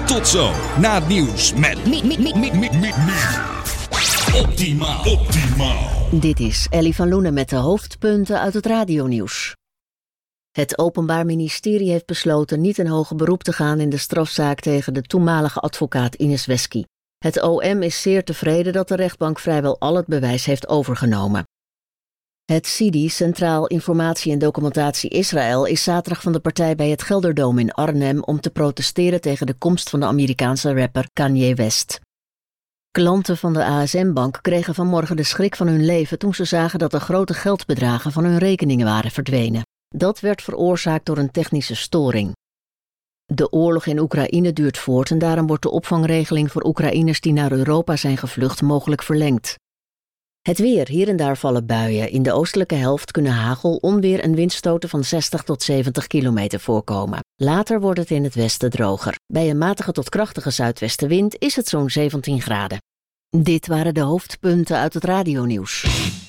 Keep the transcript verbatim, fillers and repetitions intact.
Tot zo, na het nieuws met Mi- Mi- Mi- Mi- Mi- Mi- Optimaal. Optimaal. Dit is Ellie van Loenen met de hoofdpunten uit het radionieuws. Het Openbaar Ministerie heeft besloten niet in hoger beroep te gaan in de strafzaak tegen de toenmalige advocaat Ines Wesky. Het O M is zeer tevreden dat de rechtbank vrijwel al het bewijs heeft overgenomen. Het C I D I, Centraal Informatie en Documentatie Israël, is zaterdag van de partij bij het Gelderdoom in Arnhem om te protesteren tegen de komst van de Amerikaanse rapper Kanye West. Klanten van de A S M-bank kregen vanmorgen de schrik van hun leven toen ze zagen dat er grote geldbedragen van hun rekeningen waren verdwenen. Dat werd veroorzaakt door een technische storing. De oorlog in Oekraïne duurt voort en daarom wordt de opvangregeling voor Oekraïners die naar Europa zijn gevlucht mogelijk verlengd. Het weer, hier en daar vallen buien. In de oostelijke helft kunnen hagel, onweer en windstoten van zestig tot zeventig kilometer voorkomen. Later wordt het in het westen droger. Bij een matige tot krachtige zuidwestenwind is het zo'n zeventien graden. Dit waren de hoofdpunten uit het radionieuws.